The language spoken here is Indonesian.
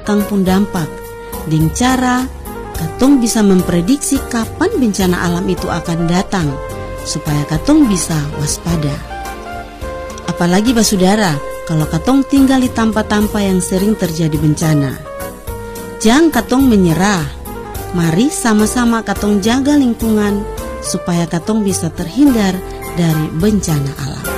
akang pun dampak. Dengan cara katong bisa memprediksi kapan bencana alam itu akan datang, supaya katong bisa waspada. Apalagi basudara, kalau katong tinggal di tempat-tempat yang sering terjadi bencana. Jangan katong menyerah. Mari sama-sama katong jaga lingkungan supaya katong bisa terhindar dari bencana alam.